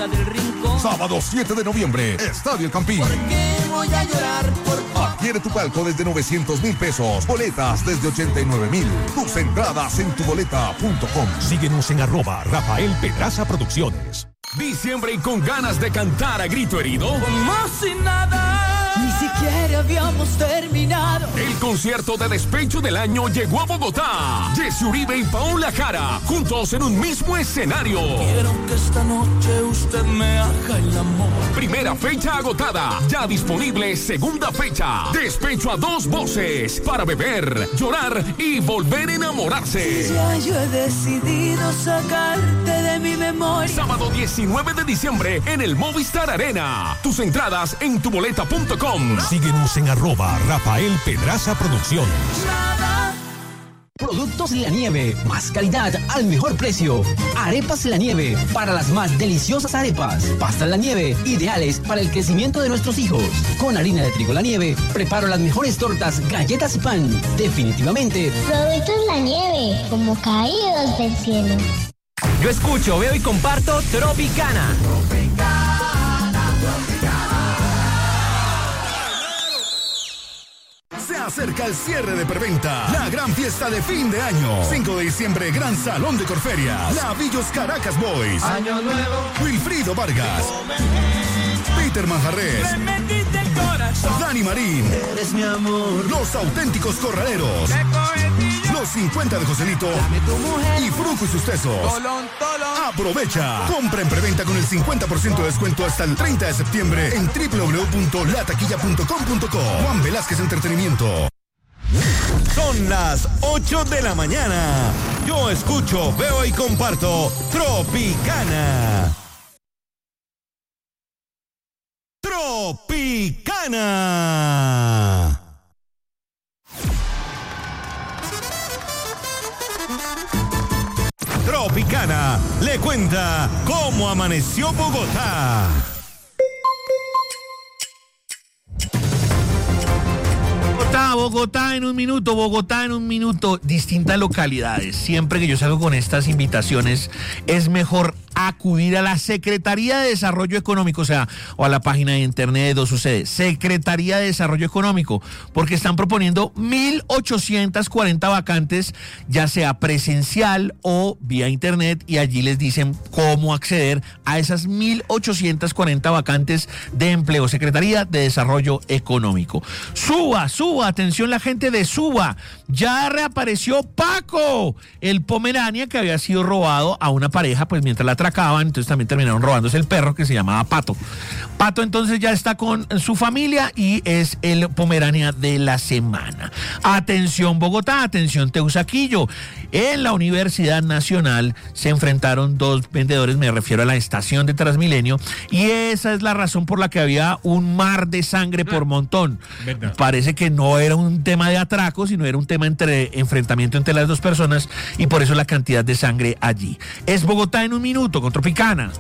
del Rincón. Sábado 7 de noviembre, Estadio El Campín. ¿Por qué voy a llorar por Adquiere tu palco desde 900,000 pesos. Boletas desde 89,000. Tus entradas en tuboleta.com. Síguenos en @Rafael Pedraza Producciones. Diciembre y con ganas de cantar a grito herido. Como si nada, ni siquiera habíamos terminado. El concierto de despecho del año llegó a Bogotá. Jesse Uribe y Paola Jara, juntos en un mismo escenario. Quiero que esta noche usted me haga el amor. Primera fecha agotada, ya disponible segunda fecha. Despecho a dos voces para beber, llorar y volver a enamorarse. Ya yo he decidido sacarte de mi memoria. Sábado 19 de diciembre en el Movistar Arena. Tus entradas en tuboleta.com. Síguenos en @Rafael Pedraza Producciones. Productos La Nieve, más calidad al mejor precio. Arepas La Nieve, para las más deliciosas arepas. Pastas La Nieve, ideales para el crecimiento de nuestros hijos. Con harina de trigo La Nieve, preparo las mejores tortas, galletas y pan. Definitivamente. Productos La Nieve, como caídos del cielo. Yo escucho, veo y comparto Tropicana. Se acerca el cierre de preventa. La gran fiesta de fin de año. 5 de diciembre, Gran Salón de Corferias. Lavillos Caracas Boys. Año nuevo. Wilfrido Vargas. Peter Manjarres. Me metiste el corazón. Dani Marín. Eres mi amor. Los auténticos corraleros. Los 50 de Joselito. Dame tu mujer. Y Fruco y sus tesos. Tolón, tolón. Aprovecha. Compra en preventa con el 50% de descuento hasta el 30 de septiembre en www.lataquilla.com.co. Juan Velázquez Entretenimiento. Son las 8 de la mañana. Yo escucho, veo y comparto Tropicana. Tropicana. Tropicana le cuenta cómo amaneció Bogotá. Bogotá en un minuto, distintas localidades. Siempre que yo salgo con estas invitaciones, es mejor acudir a la Secretaría de Desarrollo Económico, o a la página de internet de sucede, Secretaría de Desarrollo Económico, porque están proponiendo 1,840 vacantes, ya sea presencial o vía internet, y allí les dicen cómo acceder a esas 1,840 vacantes de empleo. Secretaría de Desarrollo Económico. Suba, atención la gente de Suba, ya reapareció Paco, el Pomerania que había sido robado a una pareja, pues mientras la atracaban, entonces también terminaron robándose el perro que se llamaba Pato. Pato entonces ya está con su familia y es el Pomerania de la semana. Atención Bogotá, atención Teusaquillo, en la Universidad Nacional se enfrentaron dos vendedores, me refiero a la estación de Transmilenio, y esa es la razón por la que había un mar de sangre por montón. ¿Verdad? Parece que no era un tema de atraco, sino era un tema entre enfrentamiento entre las dos personas, y por eso la cantidad de sangre allí. Es Bogotá en un minuto con Tropicana.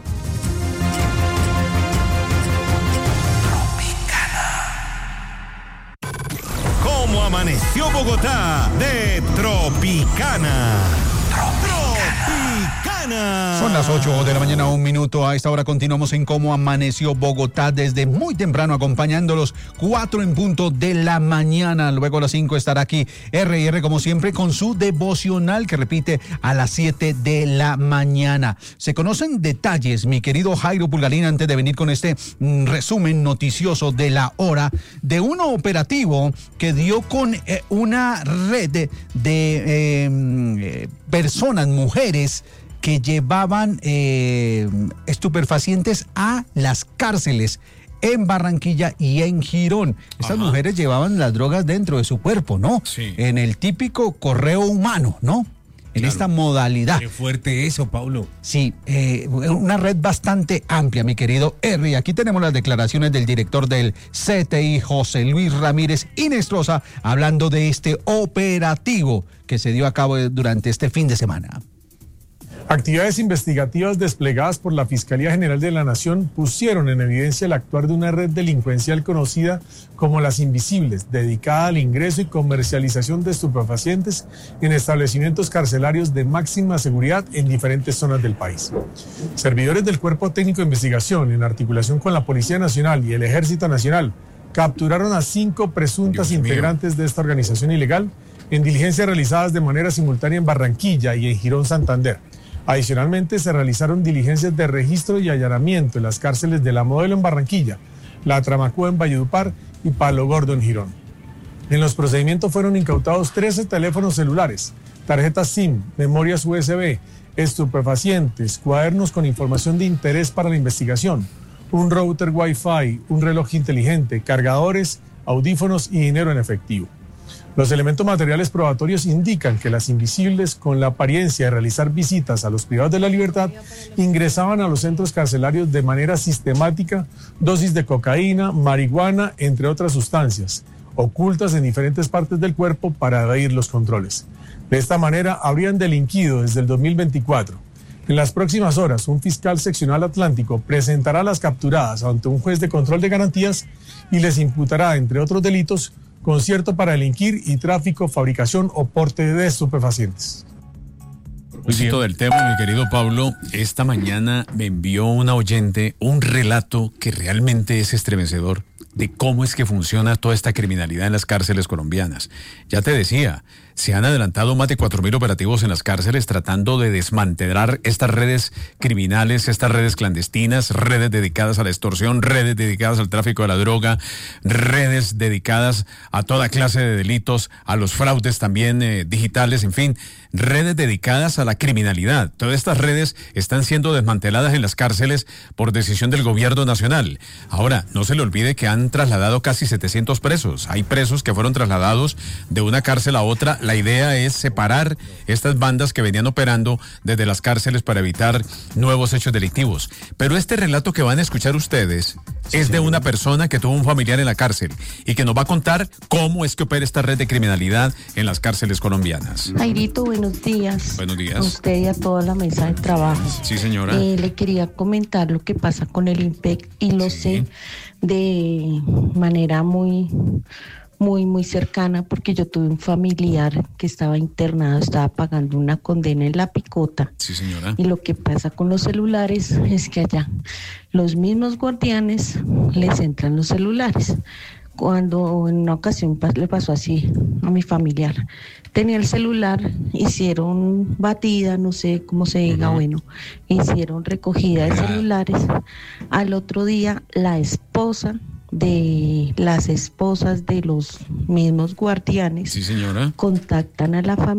¿Cómo amaneció Bogotá? De Tropicana. Son las 8 de la mañana, un minuto. A esta hora continuamos en Cómo Amaneció Bogotá desde muy temprano, acompañándolos 4 en punto de la mañana. Luego a las 5 estará aquí R&R como siempre con su devocional que repite a las 7 de la mañana. Se conocen detalles, mi querido Jairo Pulgarín, antes de venir con este resumen noticioso de la hora, de un operativo que dio con una red de personas, mujeres, que llevaban estupefacientes a las cárceles en Barranquilla y en Girón. Estas mujeres llevaban las drogas dentro de su cuerpo, ¿no? Sí. En el típico correo humano, ¿no? En esta modalidad. Qué fuerte eso, Paulo. Sí, una red bastante amplia, mi querido R. Aquí tenemos las declaraciones del director del CTI, José Luis Ramírez Inestrosa, hablando de este operativo que se dio a cabo durante este fin de semana. Actividades investigativas desplegadas por la Fiscalía General de la Nación pusieron en evidencia el actuar de una red delincuencial conocida como Las Invisibles, dedicada al ingreso y comercialización de estupefacientes en establecimientos carcelarios de máxima seguridad en diferentes zonas del país. Servidores del Cuerpo Técnico de Investigación, en articulación con la Policía Nacional y el Ejército Nacional, capturaron a 5 presuntas integrantes de esta organización ilegal en diligencias realizadas de manera simultánea en Barranquilla y en Girón, Santander. Adicionalmente, se realizaron diligencias de registro y allanamiento en las cárceles de La Modelo en Barranquilla, La Tramacúa en Valledupar y Palo Gordo en Girón. En los procedimientos fueron incautados 13 teléfonos celulares, tarjetas SIM, memorias USB, estupefacientes, cuadernos con información de interés para la investigación, un router Wi-Fi, un reloj inteligente, cargadores, audífonos y dinero en efectivo. Los elementos materiales probatorios indican que Las Invisibles, con la apariencia de realizar visitas a los privados de la libertad, ingresaban a los centros carcelarios de manera sistemática dosis de cocaína, marihuana, entre otras sustancias, ocultas en diferentes partes del cuerpo para evadir los controles. De esta manera, habrían delinquido desde el 2024. En las próximas horas, un fiscal seccional atlántico presentará a las capturadas ante un juez de control de garantías y les imputará, entre otros delitos, concierto para delinquir y tráfico, fabricación o porte de estupefacientes. A propósito del tema, mi querido Pablo, esta mañana me envió una oyente un relato que realmente es estremecedor de cómo es que funciona toda esta criminalidad en las cárceles colombianas. Ya te decía, se han adelantado más de 4.000 operativos en las cárceles tratando de desmantelar estas redes criminales, estas redes clandestinas, redes dedicadas a la extorsión, redes dedicadas al tráfico de la droga, redes dedicadas a toda clase de delitos, a los fraudes también digitales, en fin, redes dedicadas a la criminalidad. Todas estas redes están siendo desmanteladas en las cárceles por decisión del gobierno nacional. Ahora, no se le olvide que han trasladado casi 700 presos. Hay presos que fueron trasladados de una cárcel a otra. La idea es separar estas bandas que venían operando desde las cárceles para evitar nuevos hechos delictivos. Pero este relato que van a escuchar ustedes es de una persona que tuvo un familiar en la cárcel y que nos va a contar cómo es que opera esta red de criminalidad en las cárceles colombianas. Jairito, buenos días. Buenos días. A usted y a toda la mesa de trabajo. Sí, señora. Le quería comentar lo que pasa con el IMPEC y lo sé de manera muy cercana, porque yo tuve un familiar que estaba internado, estaba pagando una condena en La Picota. Sí, señora. Y lo que pasa con los celulares es que allá los mismos guardianes les entran los celulares. Cuando en una ocasión le pasó así a mi familiar, tenía el celular, hicieron batida, no sé cómo se diga, bueno, hicieron recogida de celulares. Al otro día la esposa de las esposas de los mismos guardianes, sí, señora, contactaron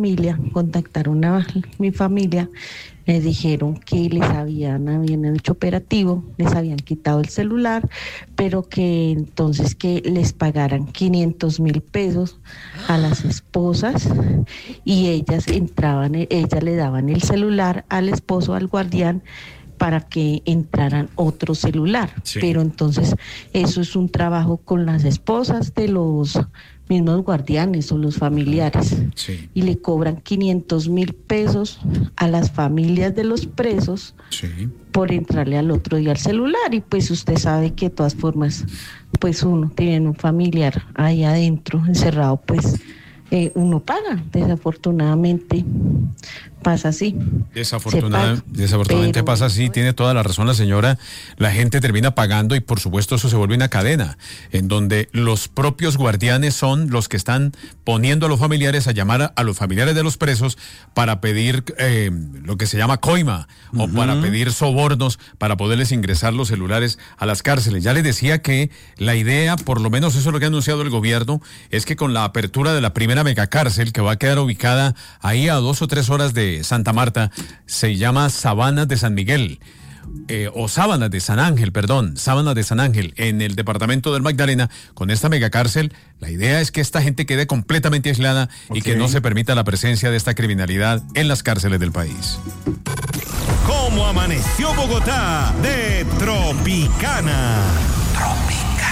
a mi familia, les dijeron que habían hecho operativo, les habían quitado el celular, pero que entonces que les pagaran 500.000 pesos a las esposas y ellas le daban el celular al esposo, al guardián, para que entraran otro celular. Sí. Pero entonces eso es un trabajo con las esposas de los mismos guardianes o los familiares. Sí. Y le cobran 500.000 pesos a las familias de los presos, sí, por entrarle al otro día al celular. Y pues usted sabe que de todas formas, pues uno tiene un familiar ahí adentro, encerrado, pues uno paga. Desafortunadamente pasa así. Desafortunadamente pasa así, tiene toda la razón la señora. La gente termina pagando y por supuesto eso se vuelve una cadena en donde los propios guardianes son los que están poniendo a los familiares a llamar a los familiares de los presos para pedir lo que se llama coima, o para pedir sobornos para poderles ingresar los celulares a las cárceles. Ya les decía que la idea, por lo menos eso es lo que ha anunciado el gobierno, es que con la apertura de la primera megacárcel, que va a quedar ubicada ahí a 2 o 3 horas de Santa Marta, se llama Sabanas de San Miguel, o Sábanas de San Ángel, en el departamento del Magdalena. Con esta megacárcel, la idea es que esta gente quede completamente aislada y que no se permita la presencia de esta criminalidad en las cárceles del país. ¿Cómo amaneció Bogotá? De Tropicana.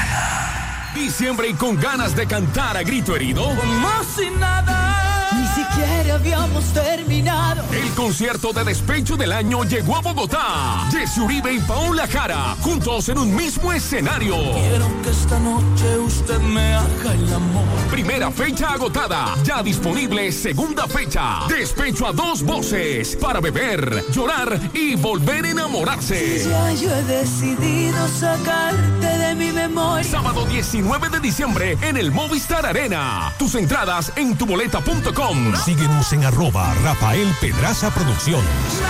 Diciembre y con ganas de cantar a grito herido. Como si nada. Ni siquiera siquiera habíamos terminado. El concierto de despecho del año llegó a Bogotá. Jesse Uribe y Paola Jara, juntos en un mismo escenario. Quiero que esta noche usted me haga el amor. Primera fecha agotada, ya disponible segunda fecha. Despecho a dos voces, para beber, llorar y volver a enamorarse. Si ya yo he decidido sacarte de mi memoria. Sábado 19 de diciembre en el Movistar Arena. Tus entradas en tuboleta.com. Síguenos en @Rafael Pedraza Producciones.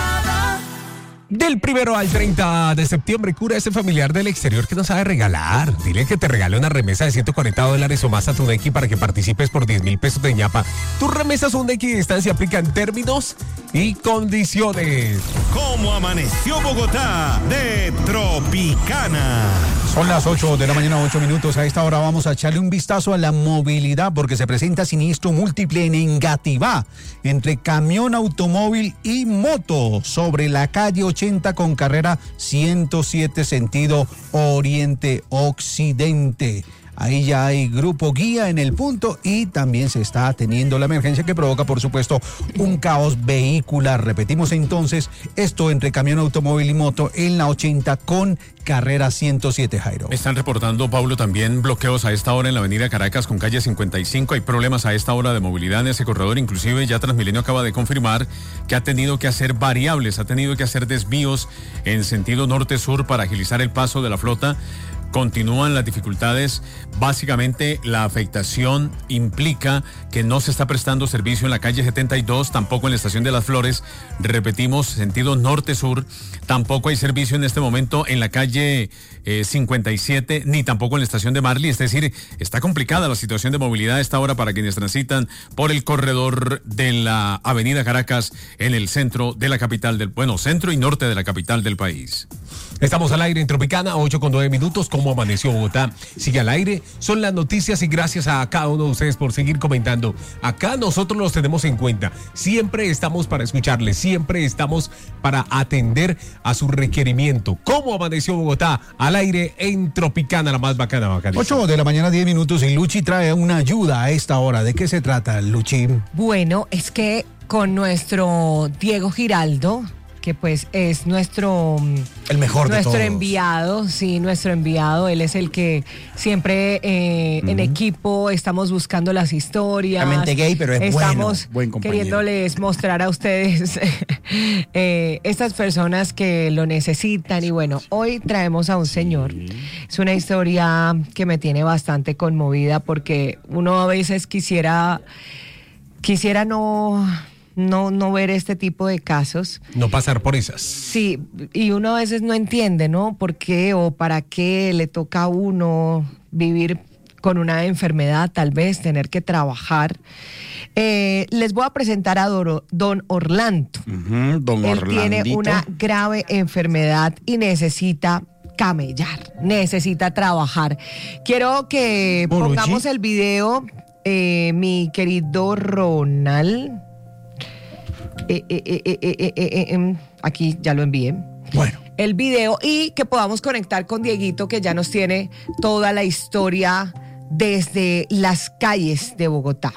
Del 1 al 30 de septiembre, cura ese familiar del exterior que no sabe regalar. Dile que te regale una remesa de $140 o más a tu Nequi para que participes por 10,000 pesos de ñapa. Tus remesas a un Nequi de distancia aplican términos y condiciones. ¿Cómo amaneció Bogotá? De Tropicana. Son las 8 de la mañana, 8 minutos. A esta hora vamos a echarle un vistazo a la movilidad porque se presenta siniestro múltiple en Engativá entre camión, automóvil y moto sobre la calle 80 con carrera 107 sentido oriente-occidente. Ahí ya hay grupo guía en el punto y también se está atendiendo la emergencia que provoca, por supuesto, un caos vehicular. Repetimos entonces, esto entre camión, automóvil y moto en la 80 con carrera 107, Jairo. Están reportando, Pablo, también bloqueos a esta hora en la avenida Caracas con calle 55. Hay problemas a esta hora de movilidad en ese corredor. Inclusive ya Transmilenio acaba de confirmar que ha tenido que hacer variables, ha tenido que hacer desvíos en sentido norte-sur para agilizar el paso de la flota. Continúan las dificultades. Básicamente la afectación implica que no se está prestando servicio en la calle 72, tampoco en la estación de Las Flores. Repetimos, sentido norte-sur. Tampoco hay servicio en este momento en la calle 57, ni tampoco en la estación de Marley. Es decir, está complicada la situación de movilidad a esta hora para quienes transitan por el corredor de la avenida Caracas en el centro de la capital centro y norte de la capital del país. Estamos al aire en Tropicana, 8:09 minutos. ¿Cómo amaneció Bogotá? Sigue al aire. Son las noticias y gracias a cada uno de ustedes por seguir comentando. Acá nosotros los tenemos en cuenta. Siempre estamos para escucharles. Siempre estamos para atender a su requerimiento. ¿Cómo amaneció Bogotá? Al aire en Tropicana, la más bacana. 8 de la mañana, 10 minutos. Y Luchi trae una ayuda a esta hora. ¿De qué se trata, Luchi? Bueno, es que con nuestro Diego Giraldo, que pues es nuestro el mejor de todos, enviado, sí, nuestro enviado. Él es el que siempre en equipo estamos buscando las historias. Realmente gay, pero es estamos buen compañero. Queriéndoles mostrar a ustedes estas personas que lo necesitan. Y bueno, hoy traemos a un señor. Es una historia que me tiene bastante conmovida porque uno a veces quisiera no ver este tipo de casos. No pasar por esas. Sí, y uno a veces no entiende, ¿no? ¿Por qué o para qué le toca a uno vivir con una enfermedad, tal vez tener que trabajar? Les voy a presentar a don Orlando. Él tiene una grave enfermedad y necesita camellar, necesita trabajar. Quiero que pongamos el video, mi querido Ronald. Aquí ya lo envié. Bueno. El video y que podamos conectar con Dieguito, que ya nos tiene toda la historia desde las calles de Bogotá.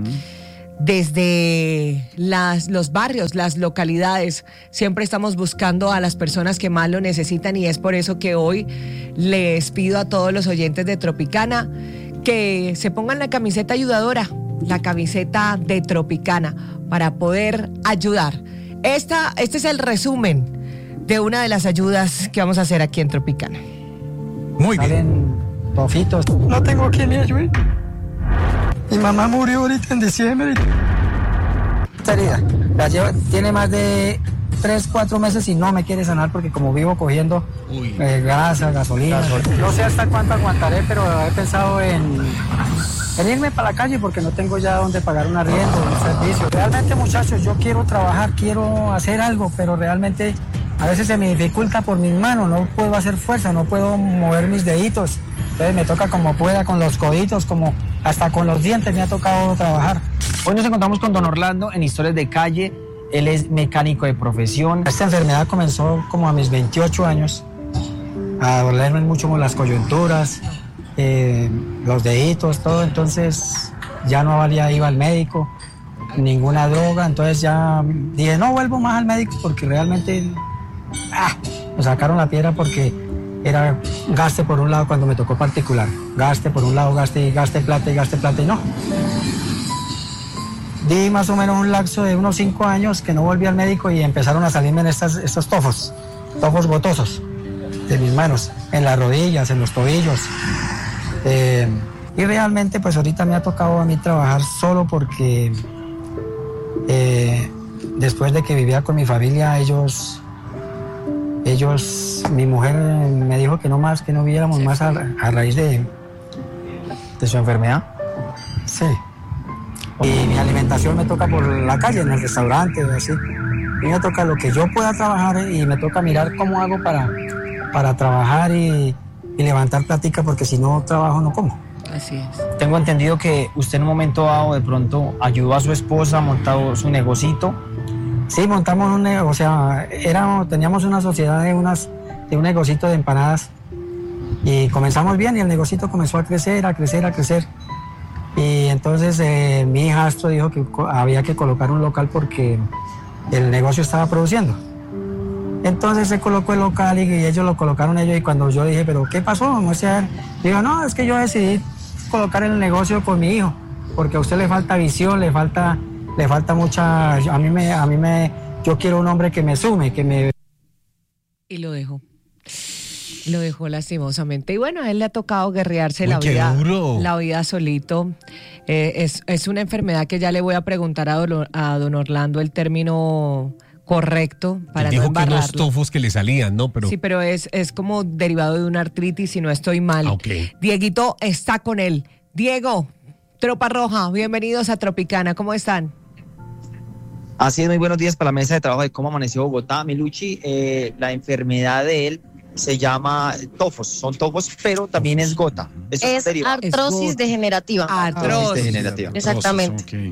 Desde los barrios, las localidades. Siempre estamos buscando a las personas que más lo necesitan y es por eso que hoy les pido a todos los oyentes de Tropicana que se pongan la camiseta ayudadora, la camiseta de Tropicana, para poder ayudar. Este es el resumen de una de las ayudas que vamos a hacer aquí en Tropicana. Muy bien. Salen tofitos. No tengo quien me ayude. Mi mamá murió ahorita en diciembre. Esta herida tiene más de 3-4 meses y no me quiere sanar porque como vivo cogiendo grasa, gasolina. No sé hasta cuánto aguantaré, pero he pensado en irme para la calle porque no tengo ya donde pagar un arriendo, un servicio. Realmente, muchachos, yo quiero trabajar, quiero hacer algo, pero realmente a veces se me dificulta por mis manos, no puedo hacer fuerza, no puedo mover mis deditos. Entonces me toca como pueda, con los coditos, como hasta con los dientes me ha tocado trabajar. Hoy nos encontramos con don Orlando en Historias de Calle. Él es mecánico de profesión. Esta enfermedad comenzó como a mis 28 años, a dolerme mucho las coyunturas, los deditos, todo. Entonces ya no valía, iba al médico ninguna droga, entonces ya dije, no vuelvo más al médico porque realmente me sacaron la piedra porque era gaste por un lado cuando me tocó particular, gaste por un lado, gaste plata y no. Di más o menos un lapso de unos 5 años que no volví al médico y empezaron a salirme en estos tofos gotosos de mis manos, en las rodillas, en los tobillos. Y realmente pues ahorita me ha tocado a mí trabajar solo porque después de que vivía con mi familia, ellos, mi mujer me dijo que no viviéramos más a raíz de su enfermedad. Sí. Y mi alimentación me toca por la calle, en el restaurante, así. Y me toca lo que yo pueda trabajar y me toca mirar cómo hago para trabajar y levantar plática, porque si no trabajo no como. Así es. Tengo entendido que usted en un momento dado de pronto ayudó a su esposa, montado su negocito. Sí, montamos un negocio, o sea, teníamos una sociedad de un negocito de empanadas y comenzamos bien y el negocito comenzó a crecer. Y entonces mi hijastro dijo que había que colocar un local porque el negocio estaba produciendo. Entonces se colocó el local y ellos lo colocaron ellos, y cuando yo dije, ¿pero qué pasó? Vamos a ver. Digo, no, es que yo decidí colocar el negocio con mi hijo, porque a usted le falta visión, le falta mucha, yo quiero un hombre que me sume, que me... Y lo dejó lastimosamente. Y bueno, a él le ha tocado guerrearse la vida solito. Es una enfermedad que ya le voy a preguntar a don Orlando el término correcto para dijo no embarrarlo. que unos tofos que le salían, ¿no? Pero... Sí, pero es como derivado de una artritis, si no estoy mal. Okay. Dieguito está con él. Diego, Tropa Roja, bienvenidos a Tropicana, ¿cómo están? Así es, muy buenos días para la mesa de trabajo de Cómo Amaneció Bogotá. Miluchi, la enfermedad de él se llama tofos, son tofos, pero también es gota. Es artrosis degenerativa. Artrosis degenerativa. Exactamente.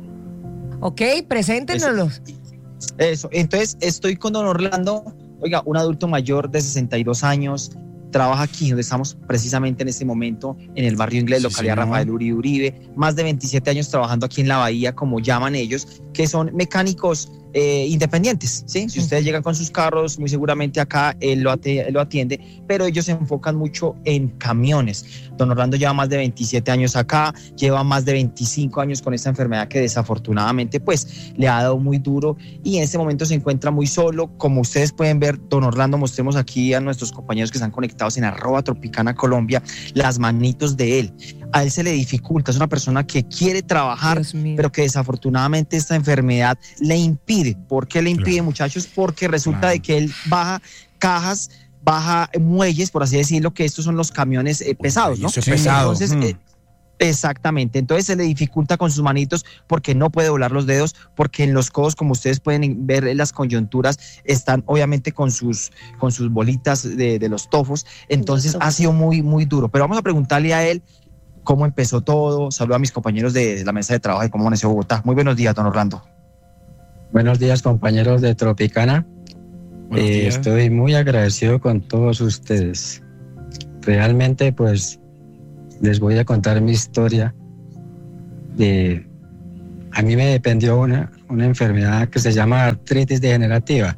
Ok, preséntenoslos. Eso, entonces estoy con don Orlando, oiga, un adulto mayor de 62 años, trabaja aquí donde estamos precisamente en este momento, en el barrio inglés, localidad Rafael Uribe, más de 27 años trabajando aquí en la bahía, como llaman ellos, que son mecánicos independientes, ¿sí? Si ustedes llegan con sus carros, muy seguramente acá él lo atiende, pero ellos se enfocan mucho en camiones. Don Orlando lleva más de 27 años acá, lleva más de 25 años con esta enfermedad que desafortunadamente pues le ha dado muy duro y en este momento se encuentra muy solo. Como ustedes pueden ver, don Orlando, mostremos aquí a nuestros compañeros que están conectados en @Tropicana Colombia, las manitos de él. A él se le dificulta, es una persona que quiere trabajar, pero que desafortunadamente esta enfermedad le impide. ¿Por qué le impide, muchachos? Porque resulta de que él baja cajas, baja muelles, por así decirlo, que estos son los camiones pesados, ¿no? Eso es pesado. Entonces, exactamente, entonces se le dificulta con sus manitos porque no puede doblar los dedos, porque en los codos, como ustedes pueden ver en las coyunturas, están obviamente con sus bolitas de los tofos, entonces ha sido muy, muy duro. Pero vamos a preguntarle a él cómo empezó todo. Saludo a mis compañeros de la mesa de trabajo de Cómo Amaneció Bogotá. Muy buenos días, don Orlando. Buenos días, compañeros de Tropicana. Estoy muy agradecido con todos ustedes. Realmente, pues, les voy a contar mi historia. A mí me dependió una enfermedad que se llama artritis degenerativa.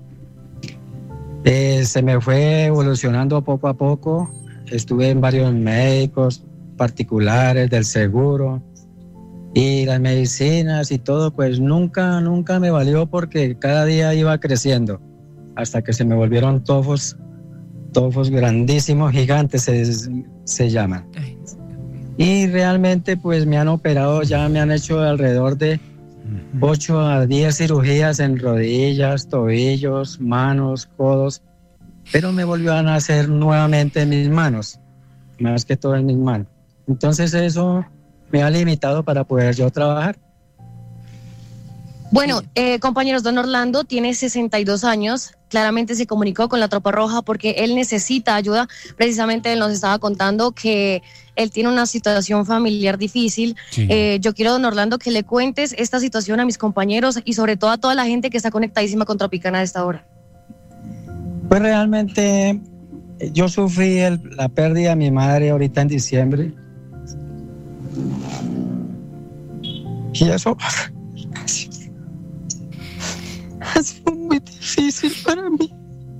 Se me fue evolucionando poco a poco. Estuve en varios médicos particulares del seguro. Y las medicinas y todo, pues nunca me valió porque cada día iba creciendo hasta que se me volvieron tofos grandísimos, gigantes se llaman. Y realmente pues me han operado, ya me han hecho alrededor de 8 a 10 cirugías en rodillas, tobillos, manos, codos, pero me volvió a nacer nuevamente en mis manos, más que todo en mis manos. Entonces eso me ha limitado para poder yo trabajar. Bueno, compañeros, don Orlando tiene 62 años, claramente se comunicó con la Tropa Roja porque él necesita ayuda. Precisamente él nos estaba contando que él tiene una situación familiar difícil. Sí. Yo quiero, don Orlando, que le cuentes esta situación a mis compañeros y sobre todo a toda la gente que está conectadísima con Tropicana a esta hora. Pues realmente yo sufrí la pérdida de mi madre ahorita en diciembre. Y eso Gracias. Ha sido muy difícil para mí.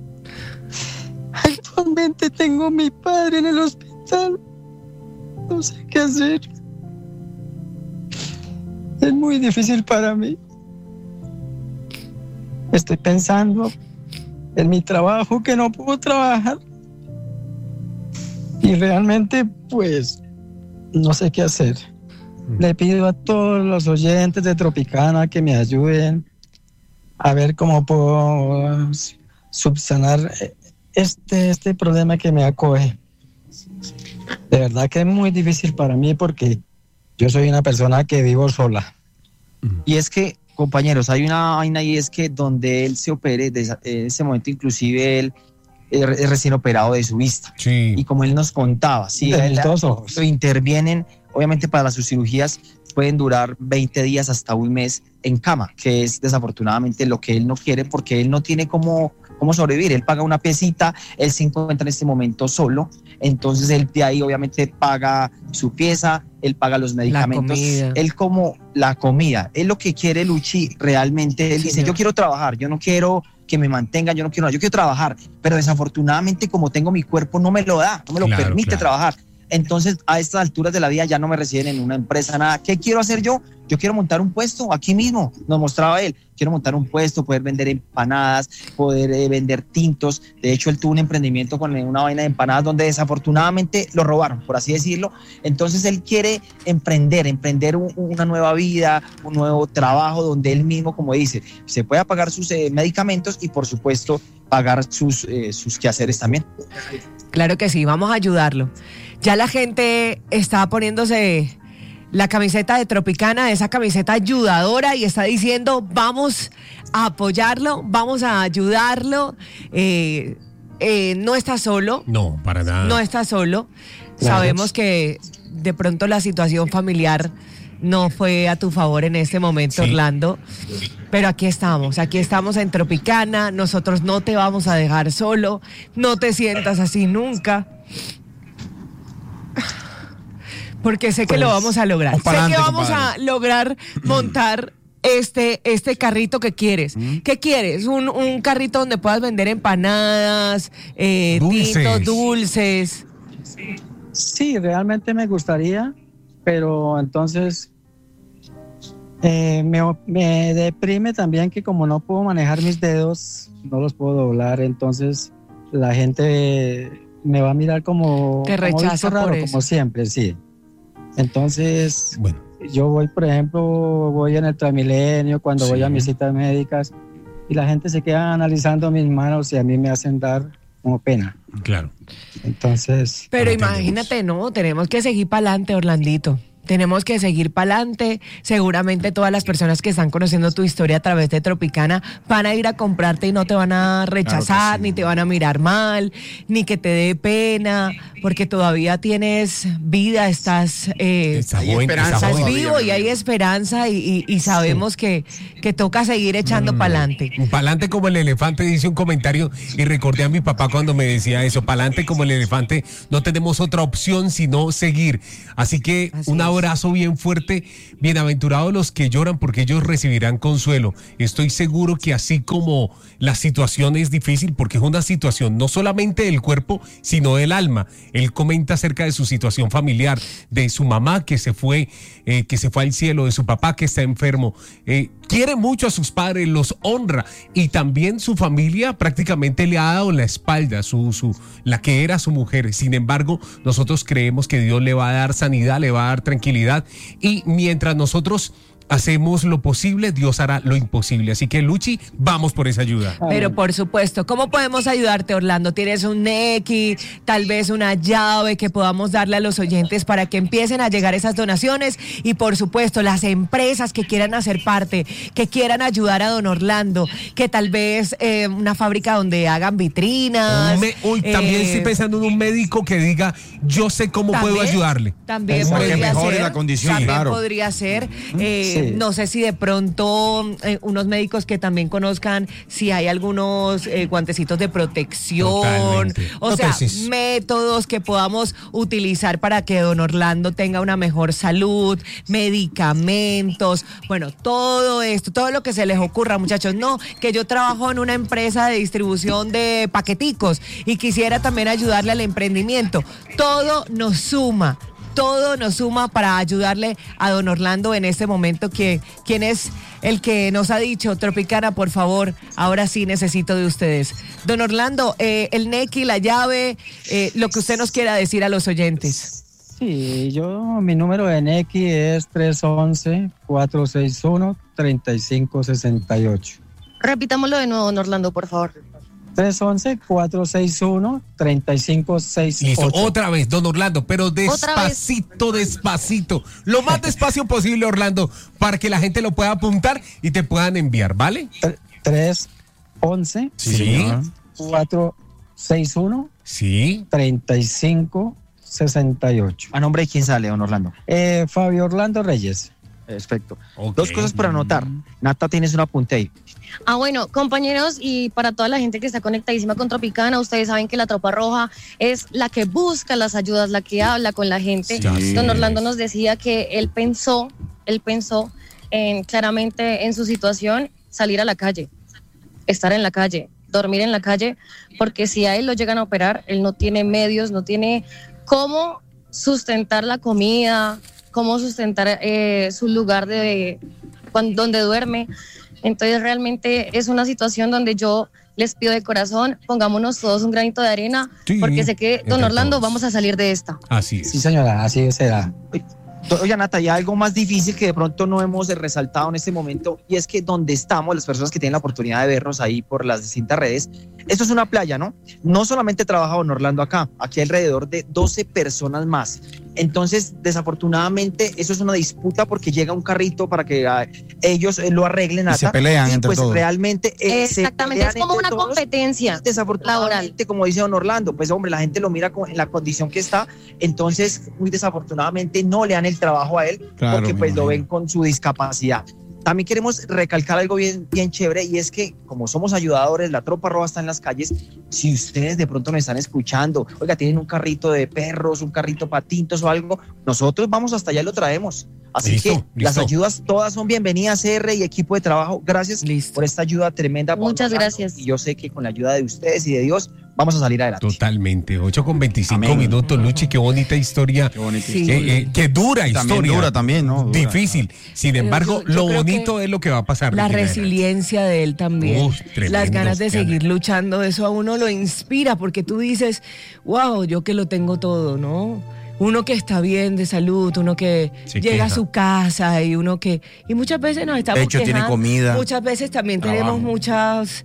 Actualmente tengo a mi padre en el hospital. No sé qué hacer. Es muy difícil para mí. Estoy pensando en mi trabajo, que no puedo trabajar. Y realmente, pues, no sé qué hacer. Le pido a todos los oyentes de Tropicana que me ayuden a ver cómo puedo subsanar este problema que me acoge. De verdad que es muy difícil para mí porque yo soy una persona que vivo sola. Y es que, compañeros, hay una vaina y es que donde él se opere, en ese momento inclusive él es recién operado de su vista. Sí. Y como él nos contaba, sí, intervienen, obviamente para sus cirugías pueden durar 20 días hasta un mes en cama, que es desafortunadamente lo que él no quiere porque él no tiene cómo sobrevivir. Él paga una piecita, él se encuentra en este momento solo, entonces él de ahí obviamente paga su pieza, él paga los medicamentos, él como la comida, él lo que quiere, Luchi, realmente, él dice, yo quiero trabajar, yo no quiero que me mantengan, yo quiero trabajar, pero desafortunadamente como tengo mi cuerpo no me lo da, no me lo permite trabajar. Entonces, a estas alturas de la vida ya no me reciben en una empresa, nada. ¿Qué quiero hacer yo? Yo quiero montar un puesto aquí mismo, nos mostraba él. Quiero montar un puesto, poder vender empanadas, poder vender tintos. De hecho, él tuvo un emprendimiento con una vaina de empanadas donde desafortunadamente lo robaron, por así decirlo. Entonces, él quiere emprender una nueva vida, un nuevo trabajo donde él mismo, como dice, se pueda pagar sus medicamentos y, por supuesto, pagar sus quehaceres también. Claro que sí, vamos a ayudarlo. Ya la gente está poniéndose la camiseta de Tropicana, esa camiseta ayudadora, y está diciendo, vamos a apoyarlo, vamos a ayudarlo. No está solo. No, para nada. No está solo. Gracias. Sabemos que de pronto la situación familiar no fue a tu favor en este momento, sí. Orlando, pero aquí estamos en Tropicana, nosotros no te vamos a dejar solo, no te sientas así nunca, porque sé que lo vamos a lograr, sé que vamos a lograr montar este carrito que quieres. ¿Qué quieres? ¿Un carrito donde puedas vender empanadas, tintos, dulces? Sí, realmente me gustaría, pero entonces me deprime también que como no puedo manejar mis dedos, no los puedo doblar, entonces la gente me va a mirar como te rechaza raro, por eso. Como siempre, sí. Entonces, bueno, yo voy, por ejemplo, en el Transmilenio cuando voy a mis citas médicas y la gente se queda analizando mis manos y a mí me hacen dar como pena. Claro. Entonces. Pero imagínate, no, tenemos que seguir para adelante, Orlandito. Tenemos que seguir para adelante. Seguramente todas las personas que están conociendo tu historia a través de Tropicana van a ir a comprarte y no te van a rechazar, ni te van a mirar mal, ni que te dé pena, porque todavía tienes vida, estás vivo y hay esperanza y sabemos que toca seguir echando para adelante. Para adelante como el elefante, dice un comentario, y recordé a mi papá cuando me decía eso, para adelante como el elefante, no tenemos otra opción sino seguir. Así que un abrazo bien fuerte, bienaventurados los que lloran porque ellos recibirán consuelo. Estoy seguro que así como la situación es difícil, porque es una situación no solamente del cuerpo, sino del alma. Él comenta acerca de su situación familiar, de su mamá que se fue al cielo, de su papá que está enfermo. Quiere mucho a sus padres, los honra, y también su familia prácticamente le ha dado la espalda, la que era su mujer. Sin embargo, nosotros creemos que Dios le va a dar sanidad, le va a dar tranquilidad, y mientras nosotros hacemos lo posible, Dios hará lo imposible. Así que, Luchi, vamos por esa ayuda. Pero por supuesto, ¿cómo podemos ayudarte, Orlando? ¿Tienes un Nequi, tal vez una llave que podamos darle a los oyentes para que empiecen a llegar esas donaciones? Y por supuesto, las empresas que quieran hacer parte, que quieran ayudar a don Orlando, que tal vez una fábrica donde hagan vitrinas. También estoy pensando en un médico que diga, yo sé cómo puedo ayudarle. También podría mejore ser, la condición, también claro. podría ser. Sí. No sé si de pronto unos médicos que también conozcan si hay algunos guantecitos de protección. Totalmente. O sea, métodos que podamos utilizar para que don Orlando tenga una mejor salud, medicamentos, bueno, todo esto, todo lo que se les ocurra, muchachos. No, que yo trabajo en una empresa de distribución de paqueticos y quisiera también ayudarle al emprendimiento. Todo nos suma para ayudarle a don Orlando en este momento, quien es el que nos ha dicho, Tropicana, por favor, ahora sí necesito de ustedes. Don Orlando, el NECI, la llave, lo que usted nos quiera decir a los oyentes. Sí, mi número de NECI es 311-461-3568. Repitámoslo de nuevo, don Orlando, por favor. 311-461-3568. Listo, otra vez, don Orlando, pero despacito. Lo más despacio posible, Orlando, para que la gente lo pueda apuntar y te puedan enviar, ¿vale? 311 Sí. 461 Sí. 3568. ¿A nombre de quién sale, don Orlando? Fabio Orlando Reyes. Perfecto. Dos cosas para anotar. Nata, tienes un apunte ahí. Bueno, compañeros, y para toda la gente que está conectadísima con Tropicana, ustedes saben que la Tropa Roja es la que busca las ayudas, la que habla con la gente. Sí. Don Orlando nos decía que él pensó claramente en su situación, salir a la calle, estar en la calle, dormir en la calle, porque si a él lo llegan a operar, él no tiene medios, no tiene cómo sustentar la comida, cómo sustentar su lugar donde duerme. Entonces realmente es una situación donde yo les pido de corazón, pongámonos todos un granito de arena, porque sé que, don Orlando, vamos a salir de esta. Así es. Sí, señora, así será. Oye, Nata, hay algo más difícil que de pronto no hemos resaltado en este momento, y es que donde estamos, las personas que tienen la oportunidad de vernos ahí por las distintas redes, esto es una playa, ¿no? No solamente trabaja don Orlando acá, aquí hay alrededor de 12 personas más. Entonces, desafortunadamente, eso es una disputa porque llega un carrito para que ellos lo arreglen. Y se pelean entre pues todos. Realmente exactamente, es como una competencia desafortunadamente laboral. Como dice don Orlando, pues hombre, la gente lo mira en la condición que está, entonces muy desafortunadamente no le dan el trabajo a él, claro, porque pues lo ven con su discapacidad. También queremos recalcar algo bien chévere, y es que como somos ayudadores, la Tropa Roja está en las calles. Si ustedes de pronto nos están escuchando, oiga, tienen un carrito de perros, un carrito para tintos o algo, nosotros vamos hasta allá y lo traemos. Así que las ayudas todas son bienvenidas, CR y equipo de trabajo. Gracias por esta ayuda tremenda. Muchas gracias. Y yo sé que con la ayuda de ustedes y de Dios vamos a salir adelante. Totalmente. 8:25 minutos, Luchi, qué bonita historia. Qué bonita historia. Qué dura historia. También dura, también, ¿no? Dura. Difícil. Sin embargo, yo lo creo bonito es lo que va a pasar. La resiliencia de él también. Las ganas de seguir luchando, eso a uno lo inspira, porque tú dices, wow, yo que lo tengo todo, ¿no? Uno que está bien de salud, uno que llega a su casa y uno que... Y muchas veces nos estamos quejando. Tiene comida. Muchas veces también tenemos muchas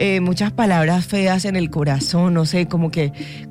palabras feas en el corazón, no sé, como que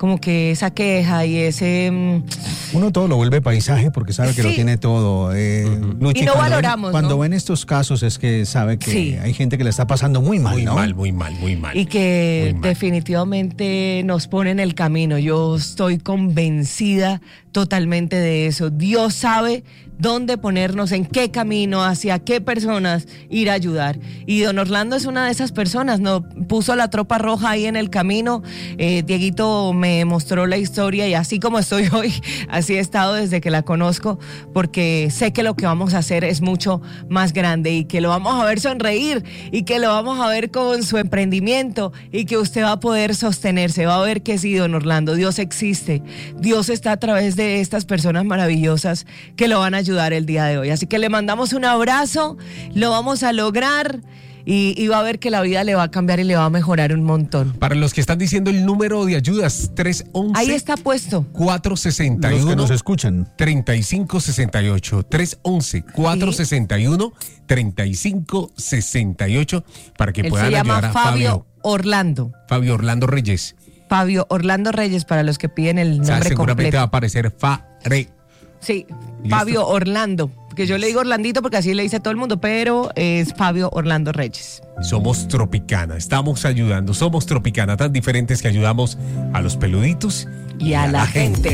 esa queja y ese... Uno todo lo vuelve paisaje porque sabe que lo tiene todo. Luchi, y no valoramos, cuando ven estos casos es que sabe que hay gente que le está pasando muy mal, ¿no? Muy mal. Y que definitivamente nos pone en el camino. Yo estoy convencida totalmente de eso. Dios sabe dónde ponernos, en qué camino, hacia qué personas ir a ayudar. Y don Orlando es una de esas personas, ¿no? Puso la Tropa Roja ahí en el camino. Dieguito me mostró la historia y así como estoy hoy, así he estado desde que la conozco, porque sé que lo que vamos a hacer es mucho más grande y que lo vamos a ver sonreír y que lo vamos a ver con su emprendimiento y que usted va a poder sostenerse, va a ver que sí, don Orlando, Dios existe, Dios está a través de estas personas maravillosas que lo van a ayudar el día de hoy. Así que le mandamos un abrazo, lo vamos a lograr y va a ver que la vida le va a cambiar y le va a mejorar un montón. Para los que están diciendo el número de ayudas, 311. Ahí está puesto. 461. Los que nos escuchan. 3568. 311 461 3568 para que puedan ayudar a Fabio Orlando. Fabio Orlando Reyes. Fabio Orlando Reyes, para los que piden el nombre completo. Seguramente va a aparecer Fare. Sí, Fabio Orlando, porque yo le digo Orlandito porque así le dice todo el mundo, pero es Fabio Orlando Reyes. Somos Tropicana, estamos ayudando, somos Tropicana, tan diferentes que ayudamos a los peluditos y a la gente.